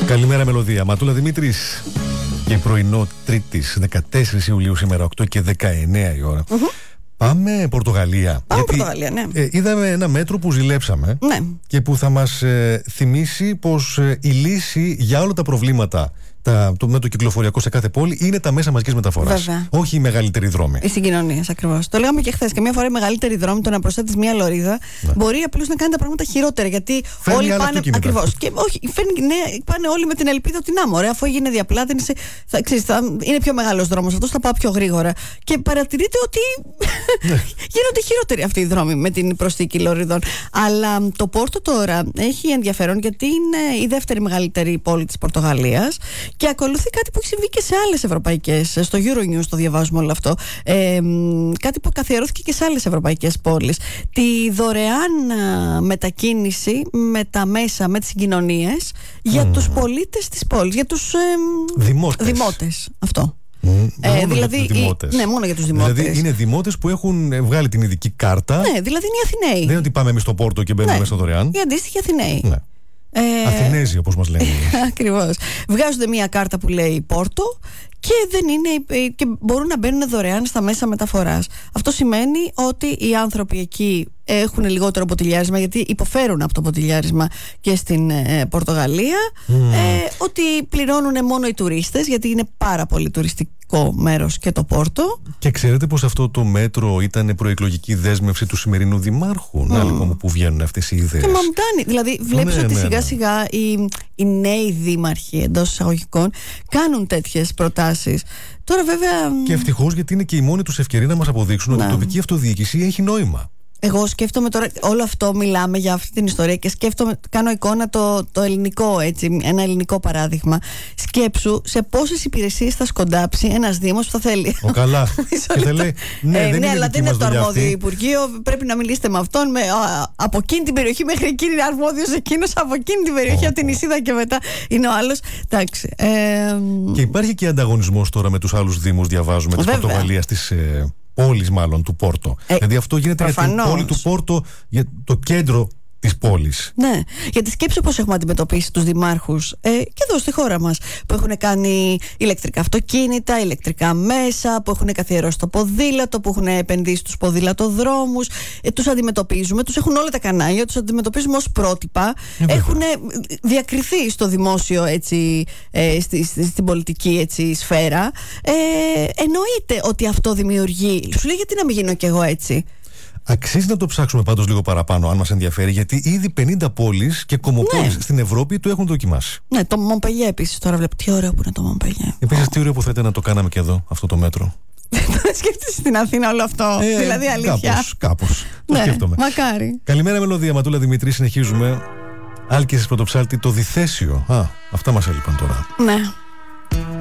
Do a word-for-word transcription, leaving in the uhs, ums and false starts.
Καλημέρα Μελωδία, Ματούλα Δημήτρης. Και πρωινό Τρίτης, δεκατέσσερις Ιουλίου σήμερα, οκτώ και δεκαεννέα η ώρα. Mm-hmm. Πάμε Πορτογαλία. Πάμε γιατί, Πορτογαλία, ναι. Ε, είδαμε ένα μέτρο που ζηλέψαμε, ναι. και που θα μας ε, θυμίσει πως ε, η λύση για όλα τα προβλήματα τα, το, με το κυκλοφοριακό σε κάθε πόλη είναι τα μέσα μαζικής μεταφοράς. Βέβαια. Όχι οι μεγαλύτεροι δρόμοι. Οι συγκοινωνίες, ακριβώς. Το λέγαμε και χθες. Και μια φορά οι μεγαλύτεροι δρόμοι, το να προσθέτεις μια λωρίδα, ναι. μπορεί απλώς να κάνει τα πράγματα χειρότερα. Γιατί φέρνει όλοι πάνε. Ακριβώς. Και όχι, φέρνει, ναι, πάνε όλοι με την ελπίδα ότι να μωρέ, αφού έγινε διαπλάτηση, θα, ξέρεις, θα, είναι πιο μεγάλος δρόμος αυτός, θα πάω πιο γρήγορα. Και παρατηρείτε ότι ναι. γίνονται χειρότεροι αυτοί οι δρόμοι με την προσθήκη λωρίδων. Αλλά το Πόρτο τώρα έχει ενδιαφέρον γιατί είναι η δεύτερη μεγαλύτερη πόλη της Πορτογαλίας. Και ακολουθεί κάτι που έχει συμβεί και σε άλλες ευρωπαϊκές. Στο Euronews το διαβάζουμε όλο αυτό. Ε, κάτι που καθιερώθηκε και σε άλλες ευρωπαϊκές πόλεις. Τη δωρεάν α, μετακίνηση με τα μέσα, με τις συγκοινωνίες για mm. τους πολίτες της πόλης. Για τους ε, δημότες. δημότες. Αυτό. Mm, ε, δηλαδή, για τους δημότες. Ναι, μόνο για τους δημότες. Δηλαδή είναι δημότες που έχουν βγάλει την ειδική κάρτα. Ναι, δηλαδή είναι οι Αθηναίοι. Δεν είναι ότι πάμε εμείς στο Πόρτο και μπαίνουμε ναι. μέσα δωρεάν. Οι αντίστοιχοι Αθηναίοι. Ναι. Ε... Αθηνέζοι, όπως μας λένε. Ακριβώς. Βγάζονται μια κάρτα που λέει Πόρτο και, δεν είναι, και μπορούν να μπαίνουν δωρεάν στα μέσα μεταφοράς. Αυτό σημαίνει ότι οι άνθρωποι εκεί έχουν λιγότερο ποτηλιάρισμα, γιατί υποφέρουν από το ποτηλιάρισμα και στην ε, Πορτογαλία. Mm. Ε, ότι πληρώνουν μόνο οι τουρίστες, γιατί είναι πάρα πολύ τουριστικό μέρος και το Πόρτο. Και ξέρετε πως αυτό το μέτρο ήταν προεκλογική δέσμευση του σημερινού δημάρχου. Mm. Να λοιπόν που βγαίνουν αυτές οι ιδέες. Και μαμτάνει. Δηλαδή βλέπεις ναι, ότι ναι, σιγά ναι. σιγά οι, οι νέοι δήμαρχοι εντός εισαγωγικών κάνουν τέτοιες προτάσεις. Τώρα βέβαια. Και ευτυχώς, γιατί είναι και η μόνη τους ευκαιρία να μας αποδείξουν ναι. ότι η τοπική αυτοδιοίκηση έχει νόημα. Εγώ σκέφτομαι τώρα, όλο αυτό μιλάμε για αυτή την ιστορία και σκέφτομαι, κάνω εικόνα το, το ελληνικό, έτσι, ένα ελληνικό παράδειγμα. Σκέψου σε πόσες υπηρεσίες θα σκοντάψει ένας δήμος που θα θέλει. Ο καλά. Και θα λέει, ναι, ε, δεν ναι είναι αλλά δεν είναι το αρμόδιο αυτή. Υπουργείο. Πρέπει να μιλήσετε με αυτόν. Με, α, από εκείνη την περιοχή μέχρι εκείνη είναι αρμόδιος εκείνος. Από εκείνη την περιοχή, oh, από την Ισίδα και μετά είναι ο άλλος. Εντάξει. Ε, και υπάρχει και ανταγωνισμός τώρα με τους άλλους δήμους, διαβάζουμε, της Πορτογαλίας, της. Ε, πόλης μάλλον του Πόρτο. Ε, δηλαδή αυτό γίνεται προφανώς. Για την πόλη του Πόρτο, για το κέντρο της πόλης. Ναι, γιατί σκέψου πώς έχουμε αντιμετωπίσει τους δημάρχους ε, και εδώ στη χώρα μας, που έχουν κάνει ηλεκτρικά αυτοκίνητα, ηλεκτρικά μέσα, που έχουν καθιερώσει το ποδήλατο, που έχουν επενδύσει στους ποδηλατοδρόμους. Ε, τους αντιμετωπίζουμε, τους έχουν όλα τα κανάλια, τους αντιμετωπίζουμε ως πρότυπα. Ε, έχουν διακριθεί στο δημόσιο, έτσι, ε, στη, στη, στην πολιτική, έτσι, σφαίρα. Ε, εννοείται ότι αυτό δημιουργεί. Σου λέει, γιατί να μην γίνω κι εγώ έτσι. Αξίζει να το ψάξουμε πάντως λίγο παραπάνω, αν μας ενδιαφέρει, γιατί ήδη πενήντα πόλεις και κομμοπόλεις ναι. στην Ευρώπη το έχουν δοκιμάσει. Ναι, το Μομπελιέ επίσης. Τώρα βλέπω τι ωραίο που είναι το Μομπελιέ. Επίσης, τι ωραίο που θα ήταν να το κάναμε και εδώ, αυτό το μέτρο. Σκέφτεσαι στην Αθήνα όλο αυτό. Ε, δηλαδή, αλήθεια. Κάπως, κάπως. Το ναι, σκέφτομαι. Μακάρι. Καλημέρα, Μελωδία, Ματούλα Δημητρή. Συνεχίζουμε. Άλκησης Πρωτοψάλτη, το Διθέσιο. Α, αυτά μας έλειπαν τώρα. Ναι.